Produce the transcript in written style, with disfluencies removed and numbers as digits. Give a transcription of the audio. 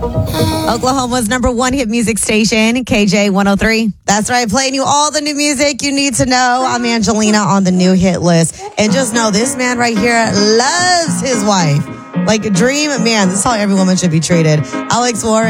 Oklahoma's number one hit music station, KJ 103. That's right, playing you all the new music you need to know. I'm Angelina on the new hit list. And just know this man right here loves his wife. Like a dream man. This is how every woman should be treated. Alex Warren.